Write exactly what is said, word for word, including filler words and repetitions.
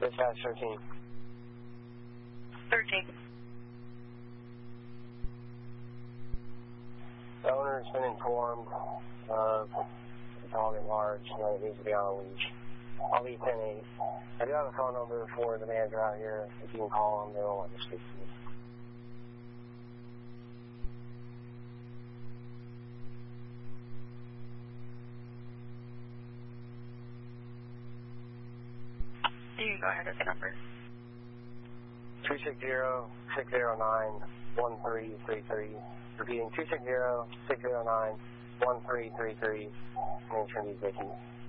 Dispatch thirteen. thirteen. The owner's been informed of the dog at large and that it needs to be on a leash. I'll be ten eight. I do have a phone number for the manager out here. If you can call them, they'll let me speak to you. You can go ahead with the number. two six zero, six zero nine, one three three three. Repeating, two six zero, six zero nine, one three three three. My name's Vicky.